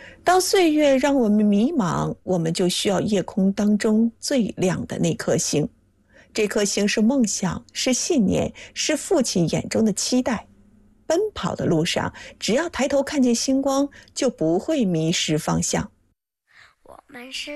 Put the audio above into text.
当岁月让我们迷茫，我们就需要夜空当中最亮的那颗星。这颗星是梦想，是信念，是父亲眼中的期待。奔跑的路上，只要抬头看见星光，就不会迷失方向。 我们是